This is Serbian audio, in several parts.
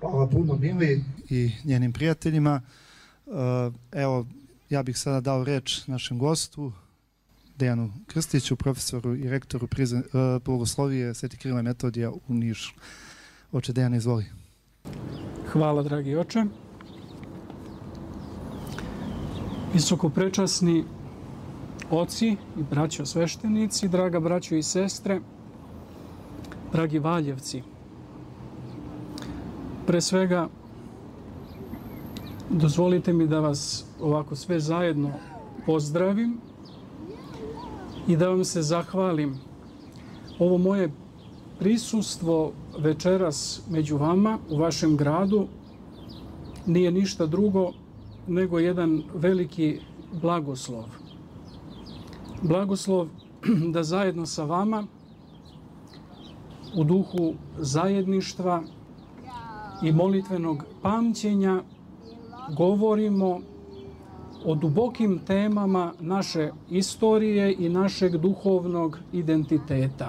Hvala puno Mili i njenim prijateljima. Evo, ja bih sada dao reč našem gostu, Dejanu Krstiću, profesoru i rektoru Bogoslovije Sveti Kiril i Metodija u Nišu. Oče Dejan, izvoli. Hvala, dragi oče. Visokoprečasni oci i braćo sveštenici, draga braćo i sestre, dragi Valjevci. Pre svega, dozvolite mi da vas ovako sve zajedno pozdravim i da vam se zahvalim. Ovo moje prisustvo večeras među vama u vašem gradu nije ništa drugo nego jedan veliki blagoslov. Blagoslov da zajedno sa vama u duhu zajedništva i molitvenog pamćenja govorimo o dubokim temama naše istorije i našeg duhovnog identiteta.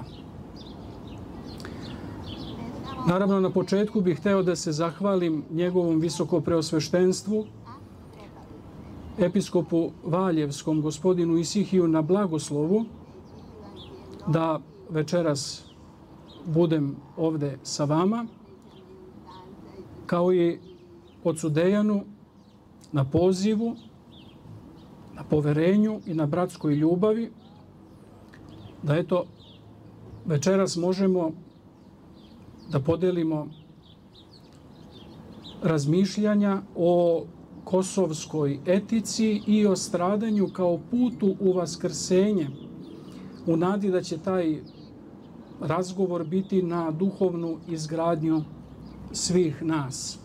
Naravno, na početku bih hteo da se zahvalim njegovom visokopreosveštenstvu, episkopu Valjevskom, gospodinu Isihiju, na blagoslovu da večeras budem ovde sa vama, kao i ocu Dejanu na pozivu, na poverenju i na bratskoj ljubavi, da eto večeras možemo da podelimo razmišljanja o kosovskoj etici i o stradanju kao putu u vaskrsenje, u nadi da će taj razgovor biti na duhovnu izgradnju svih nas.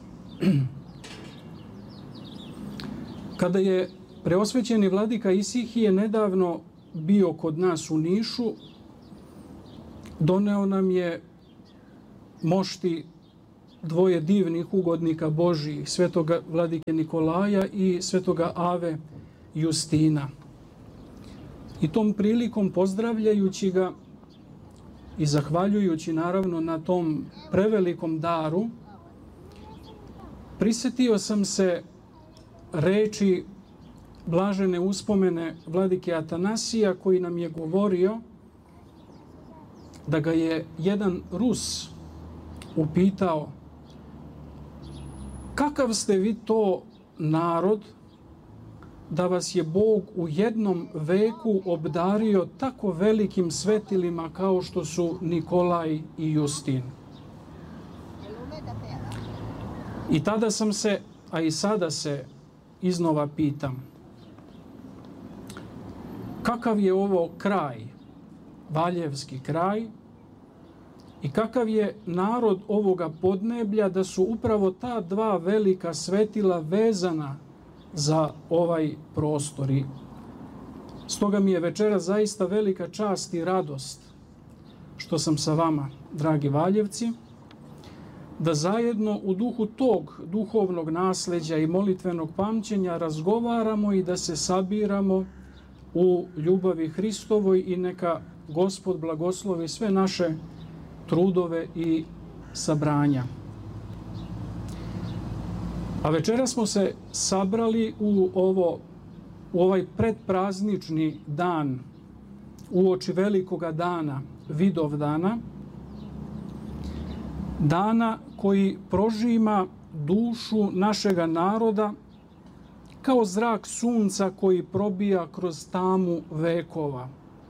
Kada je preosvećeni vladika Isihije nedavno bio kod nas u Nišu, doneo nam je mošti dvoje divnih ugodnika Božijih, svetoga vladike Nikolaja i svetoga Ave Justina. I tom prilikom, pozdravljajući ga i zahvaljujući naravno na tom prevelikom daru, prisetio sam se reči blažene uspomene vladike Atanasija, koji nam je govorio da ga je jedan Rus upitao: kakav ste vi to narod da vas je Bog u jednom veku obdario tako velikim svetilima kao što su Nikolaj i Justin? I tada sam se, a i sada se iznova pitam, kakav je ovo kraj, Valjevski kraj, i kakav je narod ovoga podneblja, da su upravo ta dva velika svetila vezana za ovaj prostor. I stoga mi je večera zaista velika čast i radost što sam sa vama, dragi Valjevci, da zajedno u duhu tog duhovnog nasleđa i molitvenog pamćenja razgovaramo i da se sabiramo u ljubavi Hristovoj i neka Gospod blagoslovi sve naše trudove i sabranja. A večera smo se sabrali u ovaj predpraznični dan, uoči velikoga dana, Vidovdana, dana koji prožima dušu našega naroda kao zrak sunca koji probija kroz tamu vekova.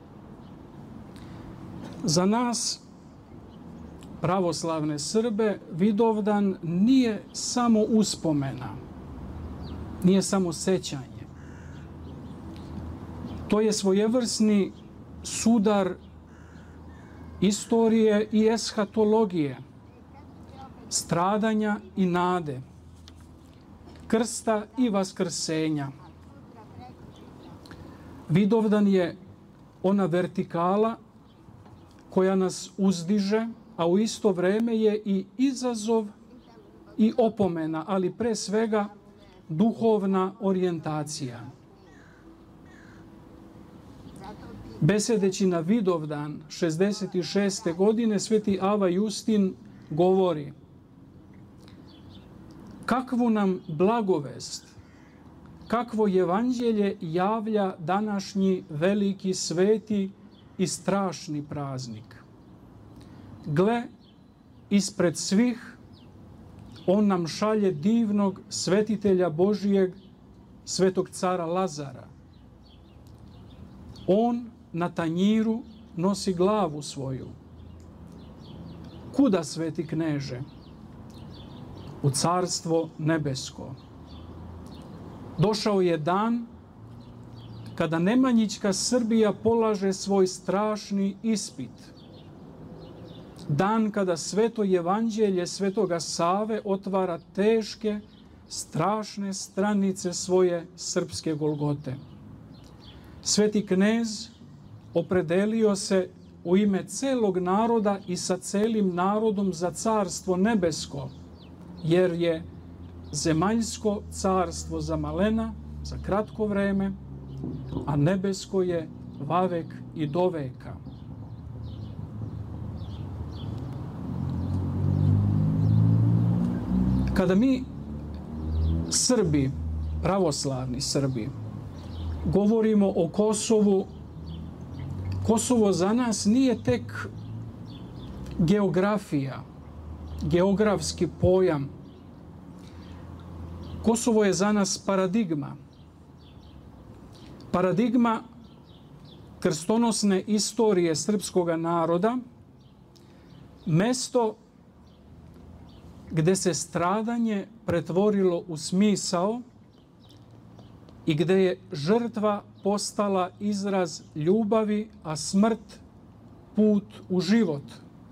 Za nas, pravoslavne Srbe, Vidovdan nije samo uspomena, nije samo sećanje. To je svojevrsni sudar istorije i eshatologije, stradanja i nade, krsta i vaskrsenja. Vidovdan je ona vertikala koja nas uzdiže, a u isto vreme je i izazov i opomena, ali pre svega duhovna orijentacija. Besedeći na Vidovdan 66. godine, sveti Ava Justin govori: kakvu nam blagovest, kakvo evanđelje javlja današnji veliki, sveti i strašni praznik. Gle, ispred svih on nam šalje divnog svetitelja Božijeg, svetog cara Lazara. On na tanjiru nosi glavu svoju. Kuda, sveti kneže? U carstvo nebesko. Došao je dan kada Nemanjićka Srbija polaže svoj strašni ispit. Dan kada sveto evanđelje svetoga Save otvara teške, strašne stranice svoje srpske Golgote. Sveti knez opredelio se u ime celog naroda i sa celim narodom za carstvo nebesko, jer je zemaljsko carstvo za malena, za kratko vreme, a nebesko je vavek i doveka. Kada mi Srbi, pravoslavni Srbi, govorimo o Kosovu, Kosovo za nas nije tek geografija, geografski pojam. Kosovo je za nas paradigma. Paradigma krstonosne istorije srpskog naroda, mesto gde se stradanje pretvorilo u smisao i gde je žrtva postala izraz ljubavi, a smrt put u život.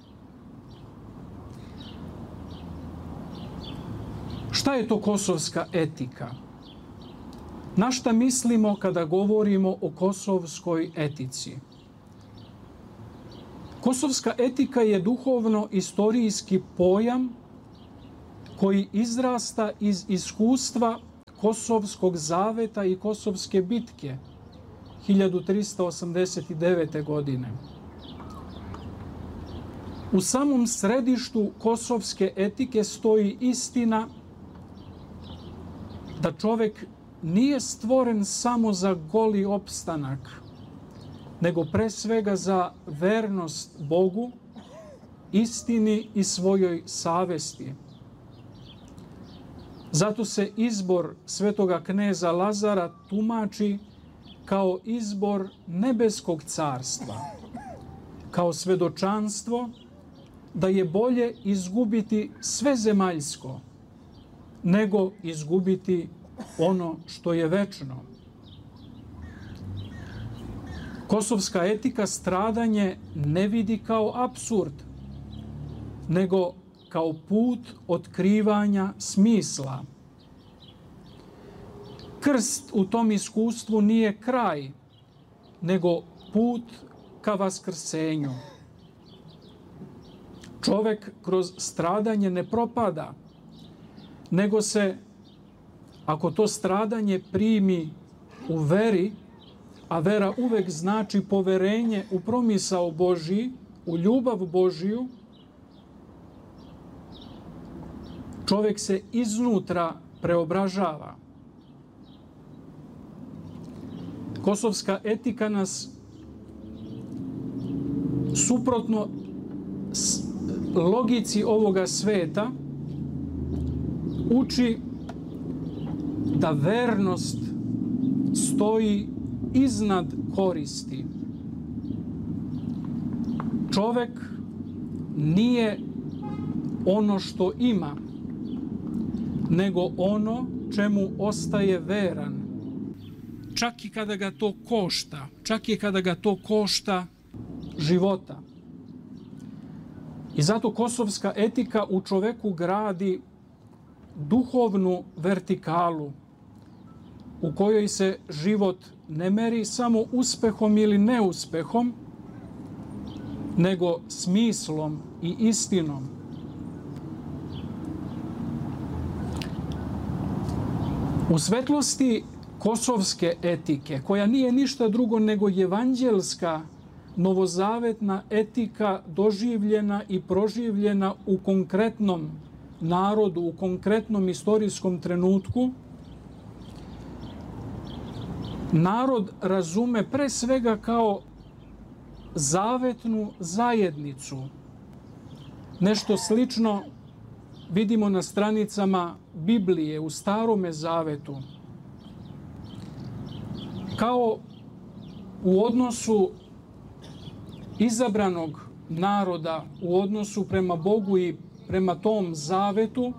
Šta je to kosovska etika? Na šta mislimo kada govorimo o kosovskoj etici? Kosovska etika je duhovno-istorijski pojam koji izrasta iz iskustva Kosovskog zaveta i Kosovske bitke 1389. godine. U samom središtu kosovske etike stoji istina da čovek nije stvoren samo za goli opstanak, nego pre svega za vernost Bogu, istini i svojoj savesti. Zato se izbor svetoga kneza Lazara tumači kao izbor nebeskog carstva, kao svedočanstvo da je bolje izgubiti sve zemaljsko, nego izgubiti ono što je večno. Kosovska etika stradanje ne vidi kao apsurd, nego kao put otkrivanja smisla. Krst u tom iskustvu nije kraj, nego put ka vaskrsenju. Čovek kroz stradanje ne propada, nego se, ako to stradanje primi u veri, a vera uvek znači poverenje u promisao Božiji, u ljubav Božiju, čovek se iznutra preobražava. Kosovska etika nas suprotno logici ovoga sveta uči da vernost stoji iznad koristi. Čovek nije ono što ima, nego ono čemu ostaje veran. Čak i kada ga to košta, čak i kada ga to košta života. I zato kosovska etika u čoveku gradi duhovnu vertikalu u kojoj se život ne meri samo uspehom ili neuspehom, nego smislom i istinom. U svetlosti kosovske etike, koja nije ništa drugo nego evanđelska, novozavetna etika doživljena i proživljena u konkretnom narodu u konkretnom istorijskom trenutku narod razume pre svega kao zavetnu zajednicu. Nešto slično vidimo na stranicama Biblije u Starome Zavetu. Kao u odnosu izabranog naroda, u odnosu prema Bogu i prema tom zavetu,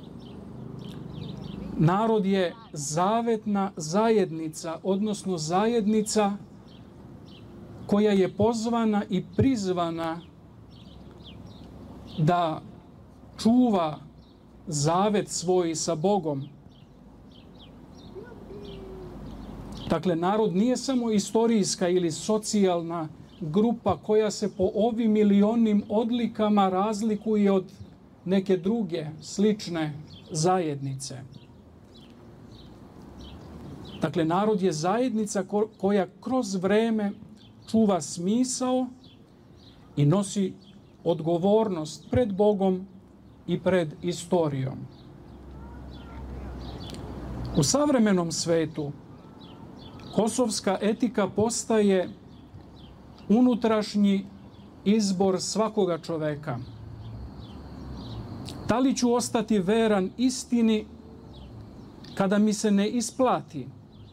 narod je zavetna zajednica, odnosno zajednica koja je pozvana i prizvana da čuva zavet svoj sa Bogom. Dakle, narod nije samo istorijska ili socijalna grupa koja se po ovim ili onim odlikama razlikuje od neke druge slične zajednice. Dakle, narod je zajednica koja kroz vreme čuva smisao i nosi odgovornost pred Bogom i pred istorijom. U savremenom svetu kosovska etika postaje unutrašnji izbor svakoga čoveka. Da li ću ostati veran istini kada mi se ne isplati?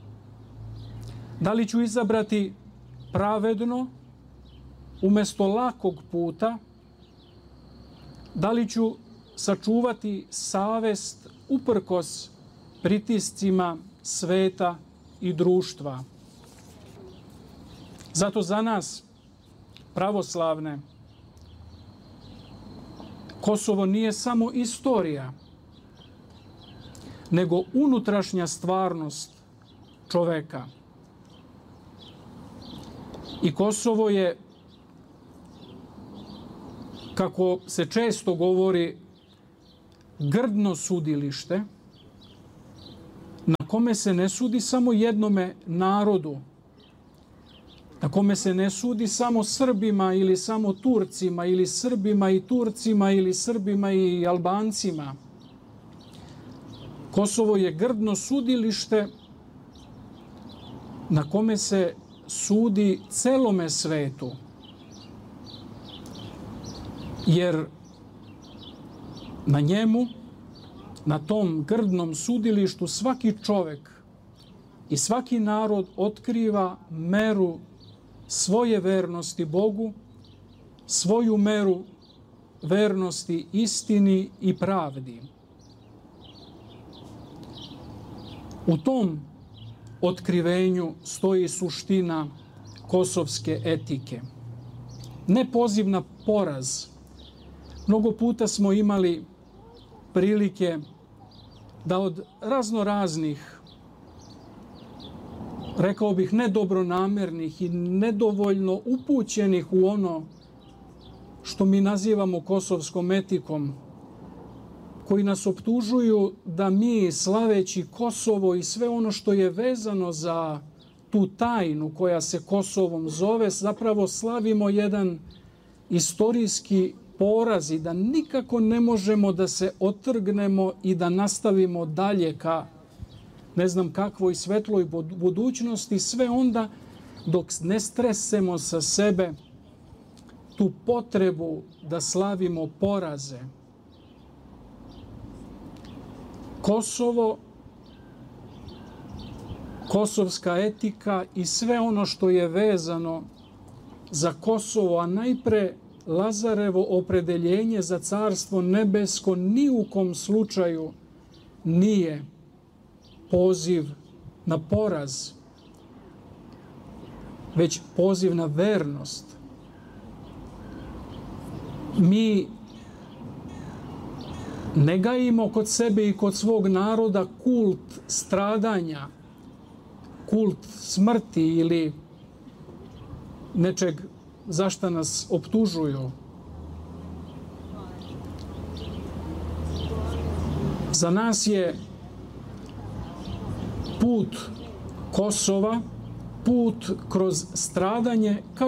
Da li ću izabrati pravedno umjesto lakog puta? Da li ću sačuvati savest uprkos pritiscima sveta i društva? Zato za nas, pravoslavne, Kosovo nije samo istorija, nego unutrašnja stvarnost čoveka. I Kosovo je, kako se često govori, grdno sudilište na kome se ne sudi samo jednome narodu, na kome se ne sudi samo Srbima ili samo Turcima ili Srbima i Turcima ili Srbima i Albancima. Kosovo je grdno sudilište na kome se sudi celome svetu. Jer na njemu, na tom grdnom sudilištu, svaki čovek i svaki narod otkriva meru svoje vernosti Bogu, svoju meru vernosti istini i pravdi. U tom otkrivenju stoji suština kosovske etike. Ne poziv na poraz. Mnogo puta smo imali prilike da od raznoraznih, rekao bih, nedobronamernih i nedovoljno upućenih u ono što mi nazivamo kosovskom etikom, koji nas optužuju da mi, slaveći Kosovo i sve ono što je vezano za tu tajnu koja se Kosovom zove, zapravo slavimo jedan istorijski poraz i da nikako ne možemo da se otrgnemo i da nastavimo dalje ka ne znam kakvoj svetloj budućnosti, sve onda dok ne stresemo sa sebe tu potrebu da slavimo poraze. Kosovo, kosovska etika i sve ono što je vezano za Kosovo, a najpre Lazarevo opredeljenje za Carstvo nebesko, ni u kom slučaju nije poziv na poraz, već poziv na vernost. Mi ne gajimo kod sebe i kod svog naroda kult stradanja, kult smrti ili nečeg za šta nas optužuju. Za nas je put Kosova put kroz stradanje ka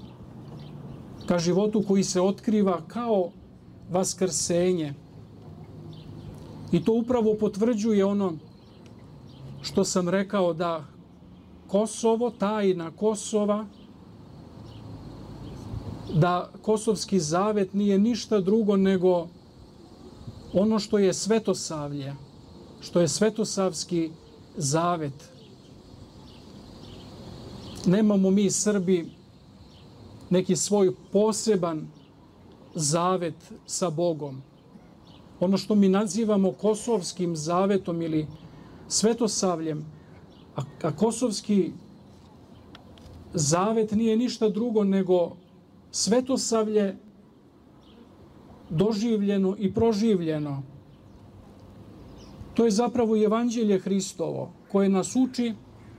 životu koji se otkriva kao vaskrsenje, I to upravo potvrđuje ono što sam rekao, da Kosovo, tajna Kosova, da Kosovski zavet nije ništa drugo nego ono što je Svetosavlje, što je Svetosavski zavet. Nemamo mi Srbi neki svoj poseban zavet sa Bogom. Ono što mi nazivamo Kosovskim zavetom ili Svetosavljem, a Kosovski zavet nije ništa drugo nego Svetosavlje doživljeno i proživljeno. To je zapravo Evanđelje Hristovo, koje nas uči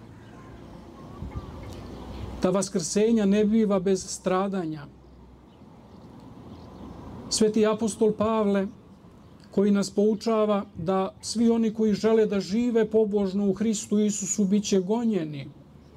da vaskrsenja ne biva bez stradanja. Sveti apostol Pavle, koji nas poučava da svi oni koji žele da žive pobožno u Hristu Isusu bit će gonjeni.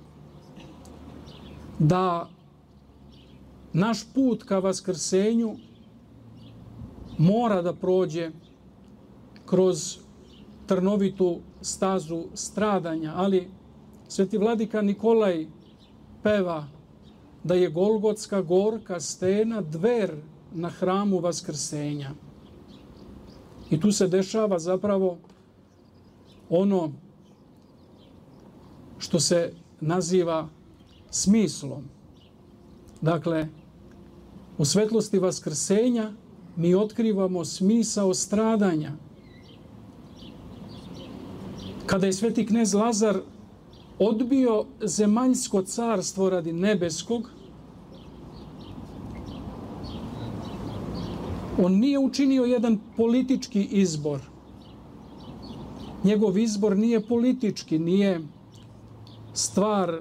Da naš put ka vaskrsenju mora da prođe kroz trnovitu stazu stradanja, ali sveti vladika Nikolaj peva da je Golgotska gorka stena dver na hramu vaskrsenja. I tu se dešava zapravo ono što se naziva smislom. Dakle, u svetlosti vaskrsenja mi otkrivamo smisao stradanja. Kada je sveti knez Lazar odbio zemaljsko carstvo radi nebeskog, on nije učinio jedan politički izbor. Njegov izbor nije politički, nije stvar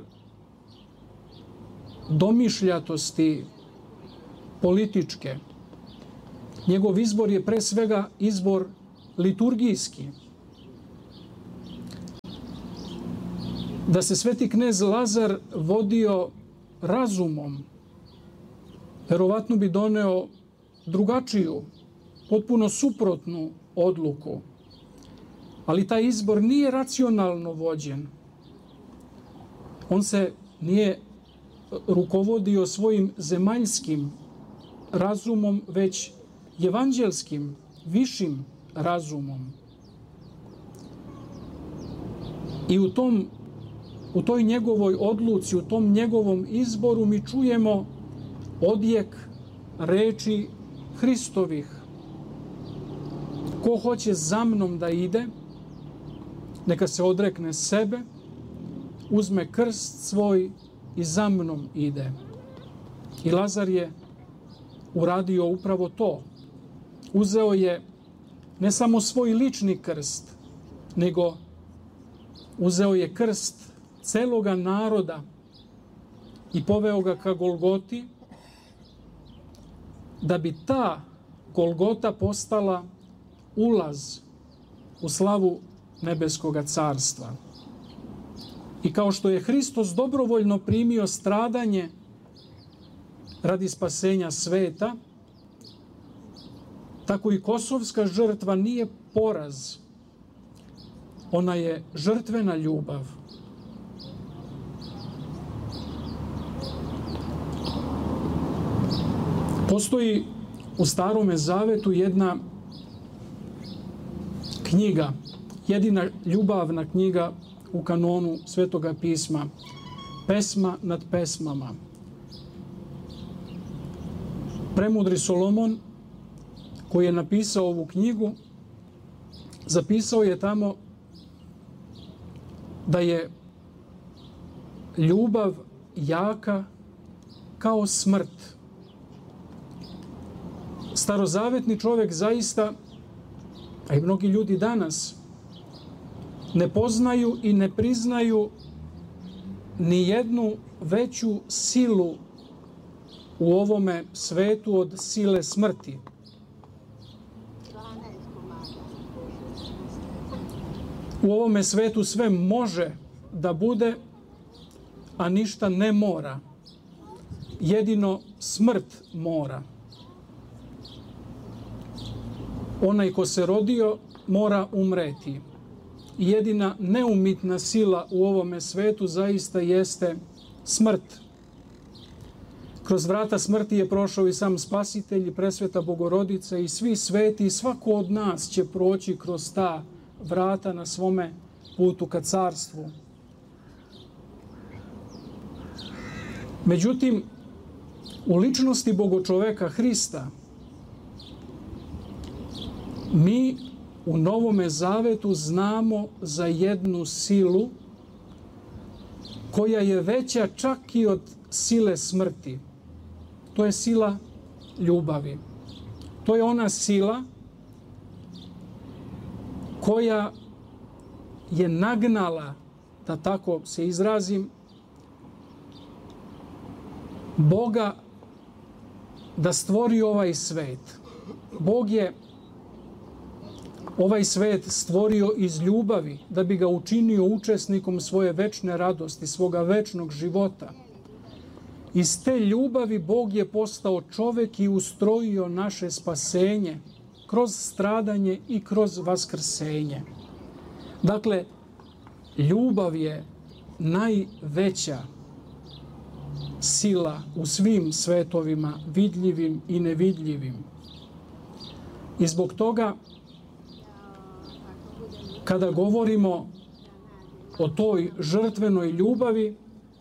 domišljatosti političke. Njegov izbor je pre svega izbor liturgijski. Da se sveti knez Lazar vodio razumom, verovatno bi doneo drugačiju, potpuno suprotnu odluku. Ali taj izbor nije racionalno vođen. On se nije rukovodio svojim zemaljskim razumom, već evanđelskim, višim razumom. I u toj njegovoj odluci, u tom njegovom izboru mi čujemo odjek reči Hristovih. Ko hoće za mnom da ide, neka se odrekne sebe, uzme krst svoj i za mnom ide. I Lazar je uradio upravo to. Uzeo je ne samo svoj lični krst, nego uzeo je krst celoga naroda i poveo ga ka Golgoti, da bi ta Golgota postala ulaz u slavu nebeskoga carstva. I kao što je Hristos dobrovoljno primio stradanje radi spasenja sveta, tako i kosovska žrtva nije poraz. Ona je žrtvena ljubav. Postoji u Starome Zavetu jedna knjiga, jedina ljubavna knjiga u kanonu Svetoga pisma, Pesma nad pesmama. Premudri Solomon, koji je napisao ovu knjigu, zapisao je tamo da je ljubav jaka kao smrt. Starozavetni čovjek zaista, a i mnogi ljudi danas, ne poznaju i ne priznaju ni jednu veću silu u ovome svetu od sile smrti. U ovome svetu sve može da bude, a ništa ne mora. Jedino smrt mora. onaj ko se rodio mora umreti. Jedina neumitna sila u ovome svetu zaista jeste smrt. Kroz vrata smrti je prošao i sam Spasitelj i Presveta Bogorodica i svi sveti i svako od nas će proći kroz ta vrata na svome putu ka carstvu. Međutim, u ličnosti Bogočoveka Hrista mi u Novome Zavetu znamo za jednu silu koja je veća čak i od sile smrti. To je sila ljubavi. To je ona sila koja je nagnala, da tako se izrazim, Boga da stvori ovaj svet. Bog je ovaj svet stvorio iz ljubavi da bi ga učinio učesnikom svoje večne radosti, svoga večnog života. Iz te ljubavi Bog je postao čovek i ustrojio naše spasenje kroz stradanje i kroz vaskrsenje. Dakle, ljubav je najveća sila u svim svetovima, vidljivim i nevidljivim. I zbog toga, kada govorimo o toj žrtvenoj ljubavi,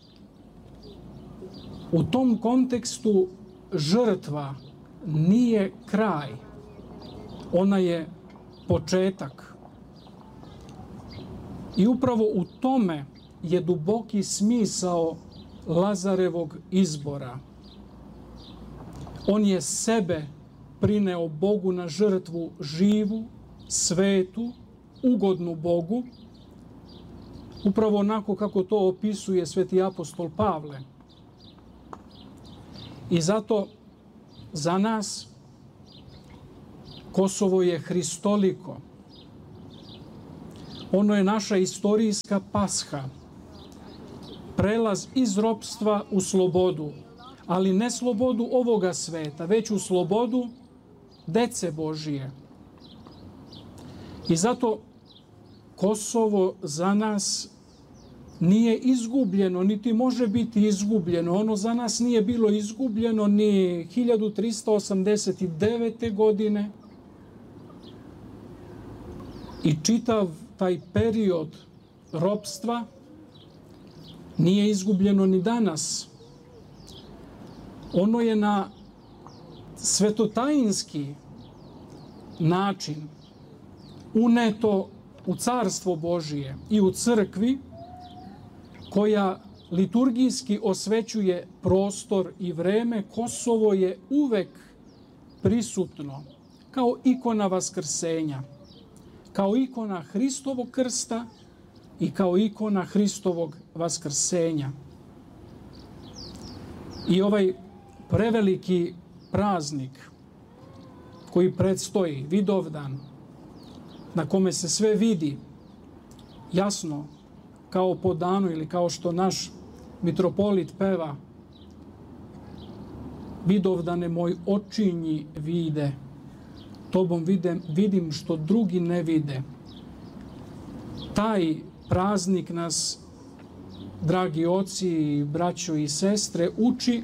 u tom kontekstu žrtva nije kraj, ona je početak. I upravo u tome je duboki smisao Lazarevog izbora. On je sebe prineo Bogu na žrtvu živu, svetu, ugodnu Bogu, upravo onako kako to opisuje sveti apostol Pavle. I zato za nas Kosovo je hristoliko. Ono je naša istorijska pasha, prelaz iz ropstva u slobodu, ali ne slobodu ovoga sveta, već u slobodu dece Božije. I zato Kosovo za nas nije izgubljeno, niti može biti izgubljeno. Ono za nas nije bilo izgubljeno ni 1389. godine i čitav taj period ropstva nije izgubljeno ni danas. Ono je na svetotajinski način uneto u Carstvo Božije i u crkvi koja liturgijski osvećuje prostor i vreme. Kosovo je uvek prisutno kao ikona vaskrsenja, kao ikona Hristovog krsta i kao ikona Hristovog vaskrsenja. I ovaj preveliki praznik koji predstoji, Vidovdan, na kome se sve vidi jasno kao po danu ili kao što naš mitropolit peva: Vidovdane moj očinji vide, tobom vidim što drugi ne vide. Taj praznik nas, dragi oci, braćo i sestre, uči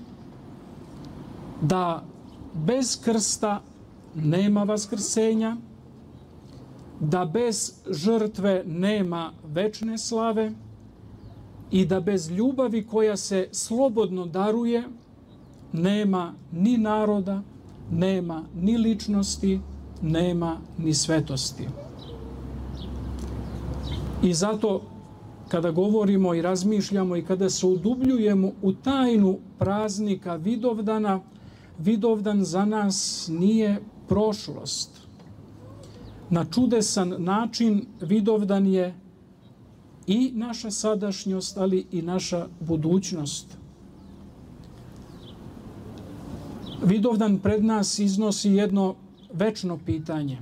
da bez krsta nema vaskrsenja, da bez žrtve nema večne slave i da bez ljubavi koja se slobodno daruje nema ni naroda, nema ni ličnosti, nema ni svetosti. I zato kada govorimo i razmišljamo i kada se udubljujemo u tajnu praznika Vidovdana, Vidovdan za nas nije prošlost. Na čudesan način Vidovdan je i naša sadašnjost, ali i naša budućnost. Vidovdan pred nas iznosi jedno večno pitanje.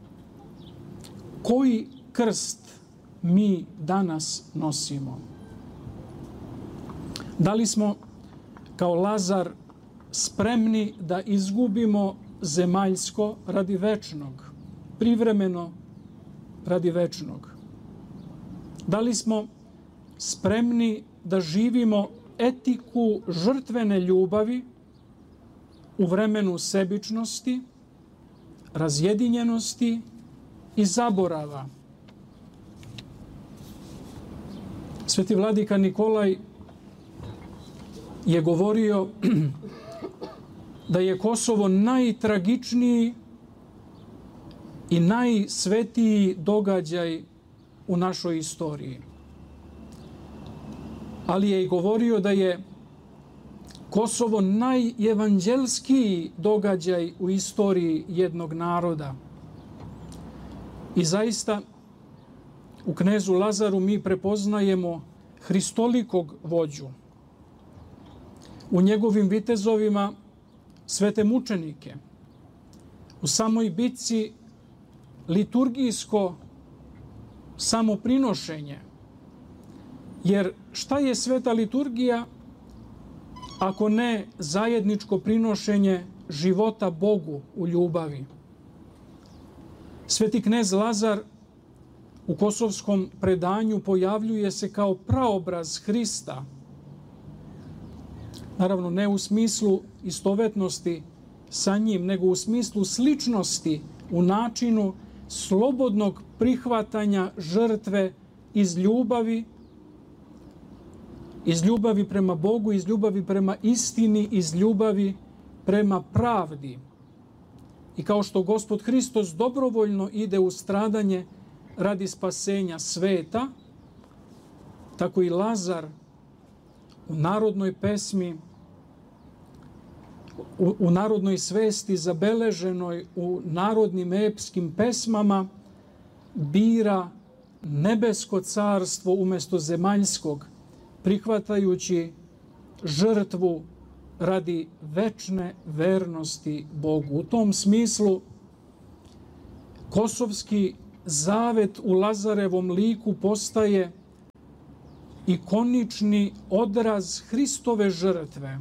Koji krst mi danas nosimo? Da li smo kao Lazar spremni da izgubimo zemaljsko radi večnog? privremeno radi večnog? Da li smo spremni da živimo etiku žrtvene ljubavi u vremenu sebičnosti, razjedinjenosti i zaborava? Sveti vladika Nikolaj je govorio da je Kosovo najtragičniji i najsvetiji događaj u našoj istoriji. Ali je i govorio da je Kosovo najevanđelskiji događaj u istoriji jednog naroda. I zaista u knezu Lazaru mi prepoznajemo hristolikog vođu. U njegovim vitezovima svete mučenike. U samoj bitci liturgijsko samoprinošenje. Jer šta je sveta liturgija ako ne zajedničko prinošenje života Bogu u ljubavi? Sveti knez Lazar u kosovskom predanju pojavljuje se kao praobraz Hrista. Naravno, ne u smislu istovetnosti sa njim, nego u smislu sličnosti u načinu slobodnog prihvatanja žrtve iz ljubavi prema Bogu, iz ljubavi prema istini, iz ljubavi prema pravdi. I kao što Gospod Hristos dobrovoljno ide u stradanje radi spasenja sveta, tako i Lazar u narodnoj pesmi, u narodnoj svesti zabeleženoj u narodnim epskim pesmama bira nebesko carstvo umjesto zemaljskog, prihvatajući žrtvu radi večne vernosti Bogu. U tom smislu kosovski zavet u Lazarevom liku postaje ikonični odraz Hristove žrtve.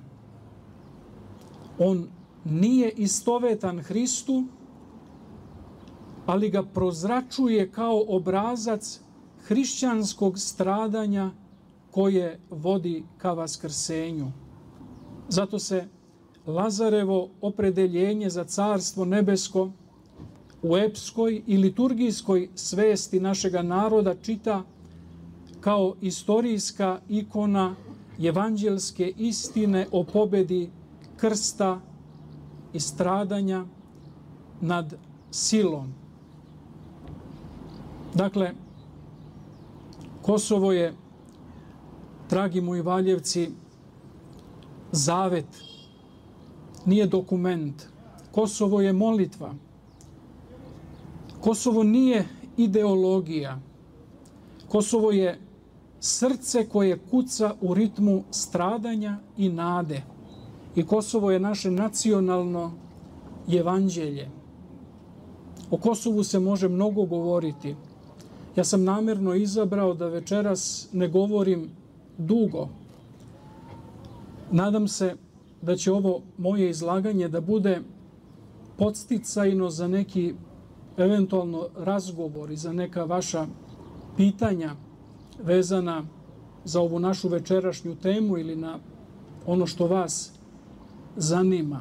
On nije istovetan Hristu, ali ga prozračuje kao obrazac hrišćanskog stradanja koje vodi ka vaskrsenju. Zato se Lazarevo opredeljenje za carstvo nebesko u epskoj i liturgijskoj svesti našega naroda čita kao istorijska ikona evanđelske istine o pobedi krsta i stradanja nad silom. Dakle, Kosovo je, dragi moji Valjevci, zavet, nije dokument. Kosovo je molitva. Kosovo nije ideologija. Kosovo je srce koje kuca u ritmu stradanja i nade. I Kosovo je naše nacionalno evanđelje. O Kosovu se može mnogo govoriti. Ja sam namjerno izabrao da večeras ne govorim dugo. Nadam se da će ovo moje izlaganje da bude podsticajno za neki eventualno razgovor i za neka vaša pitanja vezana za ovu našu večerašnju temu ili na ono što vas zanima.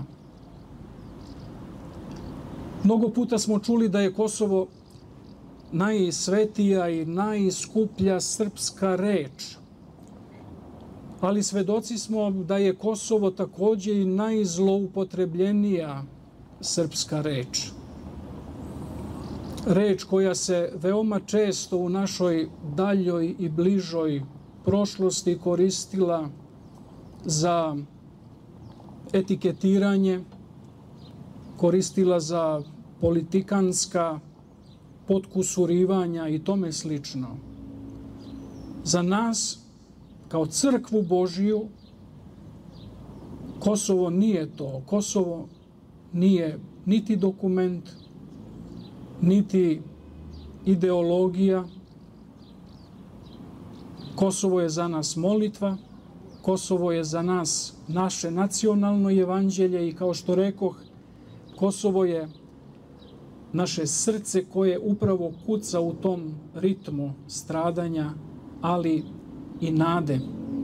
Mnogo puta smo čuli da je Kosovo najsvetija i najskuplja srpska reč. Ali svedoci smo da je Kosovo također i najzloupotrebljenija srpska reč. Reč koja se veoma često u našoj daljoj i bližoj prošlosti koristila za etiketiranje, koristila za politikanska potkusurivanja i tome slično. Za nas, kao crkvu Božiju, Kosovo nije to. Kosovo nije niti dokument, niti ideologija. Kosovo je za nas molitva, Kosovo je za nas naše nacionalno evanđelje i kao što rekoh, Kosovo je naše srce koje upravo kuca u tom ritmu stradanja, ali i nade.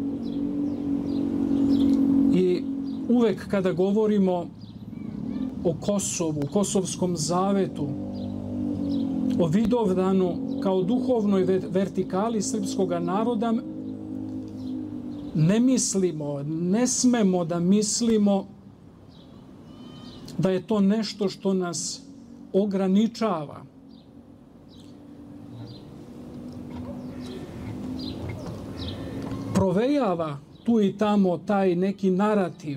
I uvek kada govorimo o Kosovu, Kosovskom zavetu, o Vidovdanu kao duhovnoj vertikali srpskog naroda, ne smemo da mislimo da je to nešto što nas ograničava. Provejava tu i tamo taj neki narativ,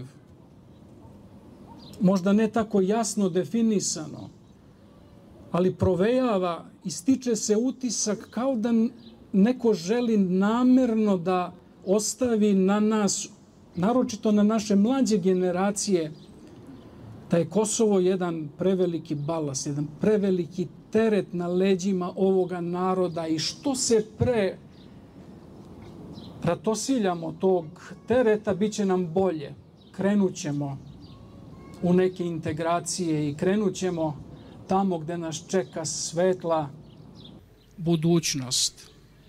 možda ne tako jasno definisano, ali provejava i stiče se utisak kao da neko želi namerno da ostavi na nas, naročito na naše mlađe generacije, da je Kosovo jedan preveliki balast, jedan preveliki teret na leđima ovoga naroda i što se pre ratosiljamo tog tereta, bit će nam bolje. Krenut ćemo u neke integracije i krenut ćemo tamo gde nas čeka svetla budućnost.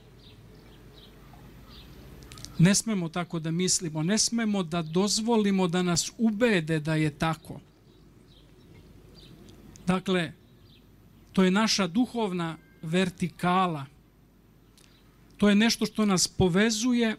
Ne smemo tako da mislimo, ne smemo da dozvolimo da nas ubede da je tako. Dakle, to je naša duhovna vertikala. To je nešto što nas povezuje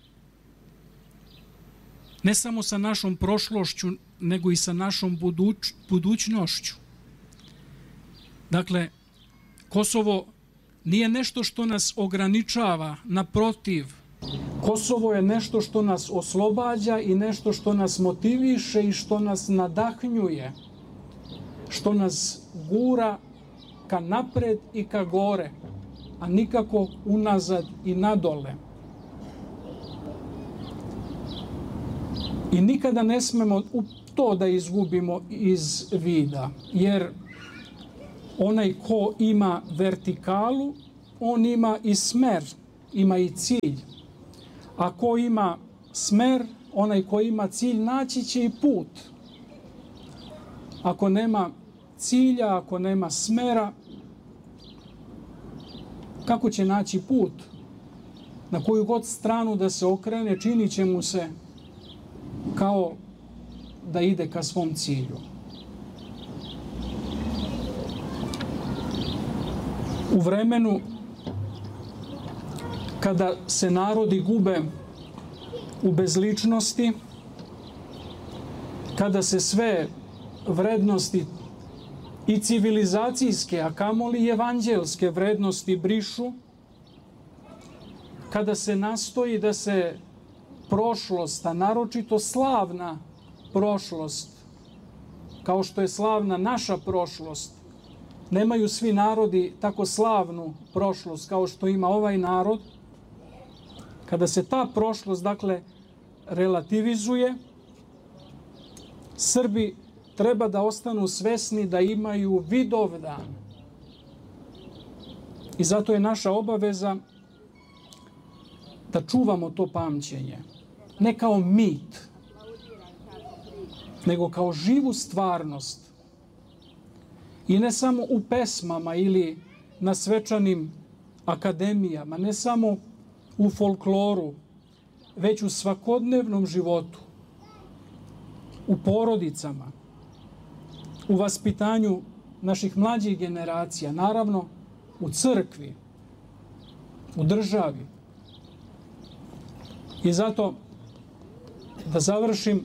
ne samo sa našom prošlošću, nego i sa našom budućnošću. Dakle, Kosovo nije nešto što nas ograničava, naprotiv. Kosovo je nešto što nas oslobađa i nešto što nas motiviše i što nas nadahnjuje, što nas gura ka napred i ka gore, a nikako unazad i nadole. I nikada ne smemo to da izgubimo iz vida, jer onaj ko ima vertikalu, on ima i smer, ima i cilj. A ko ima smer, onaj ko ima cilj, naći će i put. Ako nema cilja, ako nema smera, kako će naći put? Na koju god stranu da se okrene, činit će mu se kao da ide ka svom cilju. U vremenu kada se narodi gube u bezličnosti, kada se sve vrednosti i civilizacijske, a kamoli i evanđelske vrednosti brišu, kada se nastoji da se prošlost, a naročito slavna prošlost, kao što je slavna naša prošlost, nemaju svi narodi tako slavnu prošlost kao što ima ovaj narod, kada se ta prošlost, dakle, relativizuje, Srbi treba da ostanu svesni da imaju Vidovdan. I zato je naša obaveza da čuvamo to pamćenje. Ne kao mit, nego kao živu stvarnost. I ne samo u pesmama ili na svečanim akademijama, ne samo u folkloru, već u svakodnevnom životu, u porodicama, u vaspitanju naših mlađih generacija, naravno u crkvi, u državi. I zato, da završim,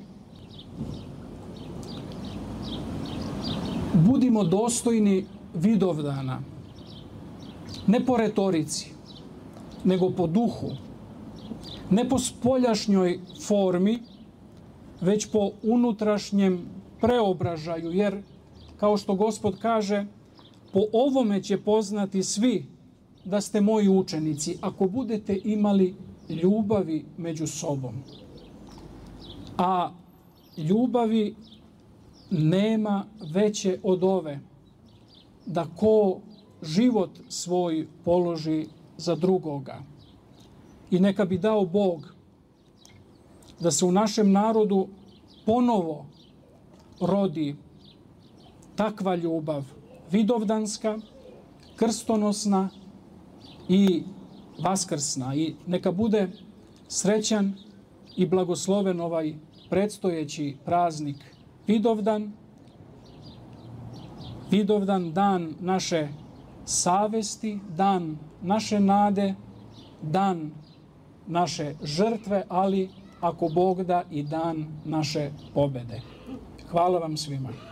budimo dostojni Vidovdana, ne po retorici, nego po duhu, ne po spoljašnjoj formi, već po unutrašnjem preobražaju, jer, kao što Gospod kaže, po ovome će poznati svi da ste moji učenici, ako budete imali ljubavi među sobom. A ljubavi nema veće od ove, da ko život svoj položi za drugoga. I neka bi dao Bog da se u našem narodu ponovo rodi takva ljubav, vidovdanska, krstonosna i vaskrsna. I neka bude srećan i blagosloven ovaj predstojeći praznik Vidovdan. Vidovdan, dan naše savesti, dan naše nade, dan naše žrtve, ali ako Bog da i dan naše pobede. Hvala vam svima.